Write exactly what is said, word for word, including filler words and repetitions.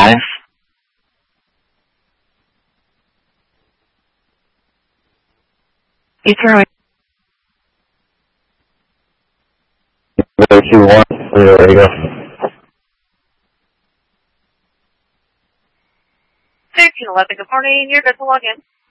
five. You throw it. zero two one, zero, there you go. thirteen eleven, good morning. You're good to log in.